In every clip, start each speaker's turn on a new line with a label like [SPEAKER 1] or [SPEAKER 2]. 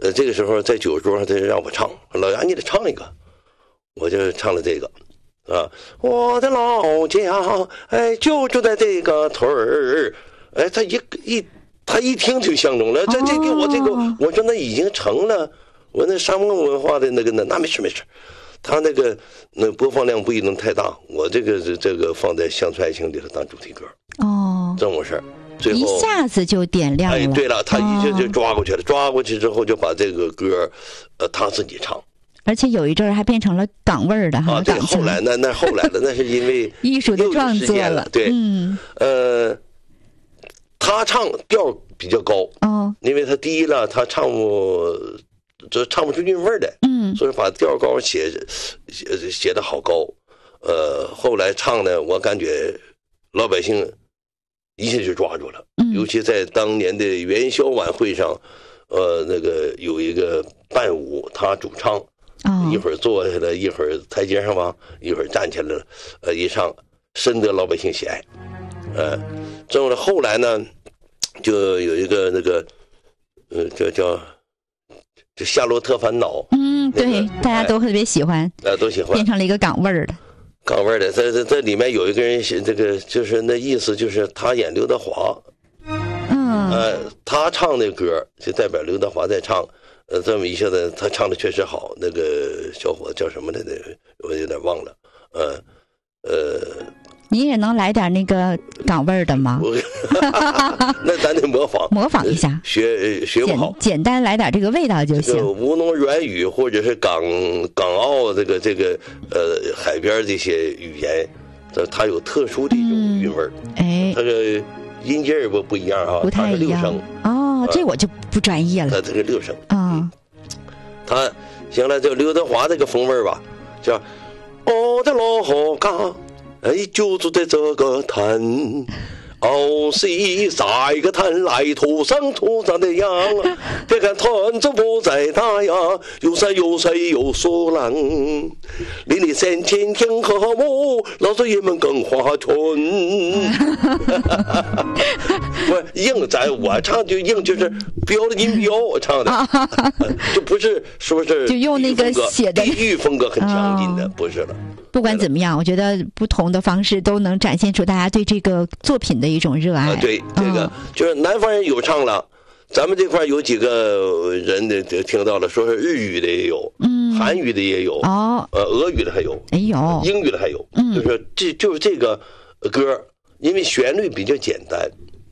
[SPEAKER 1] 这个时候在酒桌上他让我唱，老杨你得唱一个，我就唱了这个。啊，我的老家，哎，就住在这个屯儿，哎，他一听就相中了，这给我这个，我说那已经成了，我那山东文化的那没事，他那播放量不一定太大，我这个放在乡村爱情里头当主题歌，这么回事。最后
[SPEAKER 2] 一下子就点亮了。
[SPEAKER 1] 哎，对了，他一下就抓过去了，抓过去之后就把这个歌，他自己唱。
[SPEAKER 2] 而且有一阵儿还变成了港味儿的哈，
[SPEAKER 1] 对，后来那后来的那是因为
[SPEAKER 2] 艺术的创作了，
[SPEAKER 1] 对，他唱调比较高，因为他第一了，他唱不出韵味的，所以把调高写得好高，后来唱呢，我感觉老百姓一下就抓住了，尤其在当年的元宵晚会上，那个有一个伴舞，他主唱。一会儿坐下来，一会儿台阶上吧，一会儿站起来了，一唱深得老百姓喜爱，正了后来呢，就有一个那个，叫夏洛特烦恼，
[SPEAKER 2] 对，大家都特别喜欢，
[SPEAKER 1] 都喜欢，
[SPEAKER 2] 变成了一个港味儿的。
[SPEAKER 1] 港味儿的，在里面有一个人写这个，就是那意思就是他演刘德华，他唱那歌就代表刘德华在唱。这么一下子，他唱的确实好。那个小伙子叫什么来着？我有点忘了。
[SPEAKER 2] 你也能来点那个港味儿的吗？
[SPEAKER 1] 那咱得模
[SPEAKER 2] 仿一下，
[SPEAKER 1] 学不好，
[SPEAKER 2] 简单来点这个味道就行。
[SPEAKER 1] 吴侬软语或者是港澳这个海边这些语言，它有特殊的一种韵味儿。
[SPEAKER 2] 哎，
[SPEAKER 1] 它个音阶不一样啊，
[SPEAKER 2] 不太一样。这我就不专业了。
[SPEAKER 1] 它这个6声。他行了，就刘德华这个风味吧，叫我的老家，哎，就住在这个滩，是撒一个滩来土上的羊，别看团子不再大呀，有山有水有树浪，邻里三千挺和睦，老少爷们更花春。不硬，我唱就硬，就是标的音标我唱的，就不是说是
[SPEAKER 2] 就用那个写的
[SPEAKER 1] 地域风格很强劲的，不是了。
[SPEAKER 2] 不管怎么样，我觉得不同的方式都能展现出大家对这个作品的一种热爱。
[SPEAKER 1] 对，这个就是南方人有唱了，咱们这块有几个人的听到了，说是日语的也有，韩语的也有，俄语的还有，英语的还有，就是这个歌，因为旋律比较简单，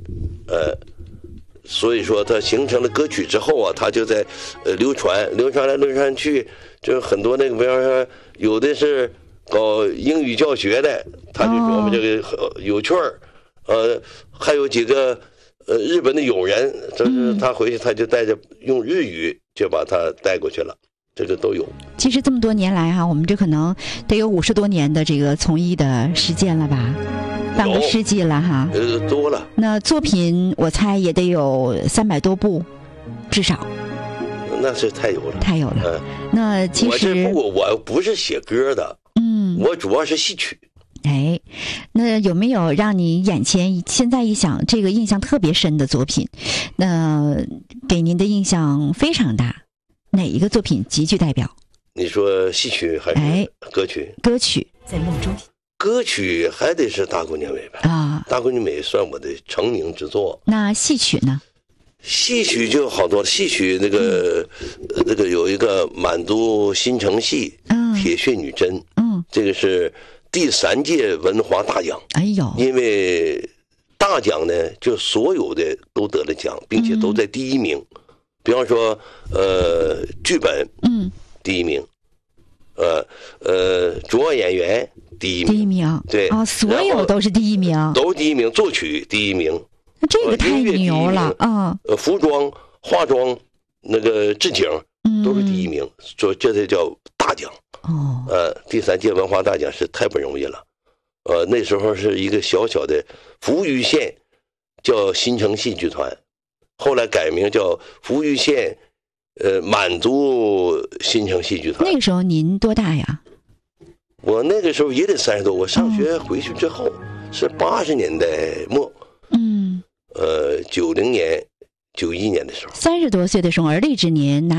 [SPEAKER 1] 所以说它形成了歌曲之后啊，它就在流传来流传去，就很多那个，比方说有的是搞英语教学的，他就说我们这个有趣儿，还有几个日本的友人，就是他回去他就带着用日语就把他带过去了，这个都有。
[SPEAKER 2] 其实这么多年来哈，我们这可能得有50多年的这个从艺的时间了吧，半个世纪了哈，
[SPEAKER 1] 多了。
[SPEAKER 2] 那作品我猜也得有300多部，至少。
[SPEAKER 1] 那是太有了。
[SPEAKER 2] 那其实
[SPEAKER 1] 我不是写歌的，我主要是戏曲。
[SPEAKER 2] 哎，那有没有让你眼前现在一想这个印象特别深的作品？那给您的印象非常大，哪一个作品极具代表？
[SPEAKER 1] 你说戏曲还是歌曲？
[SPEAKER 2] 歌曲在梦中。
[SPEAKER 1] 歌曲还得是大姑娘美呗大姑娘美算我的成名之作。
[SPEAKER 2] 那戏曲呢？
[SPEAKER 1] 戏曲就好多了，戏曲那个有一个满族新城戏，铁血女真，这个是第3届文华大奖。因为大奖呢，就所有的都得了奖，并且都在第1名。比方说，剧本，第1名，主要演员第1名，对
[SPEAKER 2] 所有都是第1名，
[SPEAKER 1] 都是第1名，作曲第1名。
[SPEAKER 2] 这个太牛了
[SPEAKER 1] 服装、化妆、那个置景都是第1名，说这才叫大奖。第3届文化大奖是太不容易了。那时候是一个小小的扶余县，叫新城戏剧团，后来改名叫扶余县满族新城戏剧团。
[SPEAKER 2] 那个时候您多大呀？
[SPEAKER 1] 我那个时候也得30多，我上学回去之后是80年代末。90年、91年的时候，
[SPEAKER 2] 30多岁的时候，而立之年拿